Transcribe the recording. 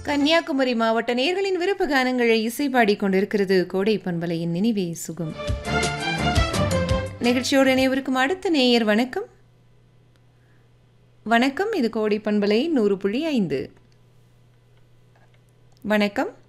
கன்னியாகுமரி மாவட்ட நேயர்களின் விருப்ப கானங்களை இசை பாடிக்கொண்டிருக்கிறது கோடை பண்பலையின் நினைவே சுகம். நிகழ்ச்சியோடு இணையவிருக்கும் அடுத்த நேயர் வணக்கம். வணக்கம், இது கோடை பண்பலை 100.5. வணக்கம்.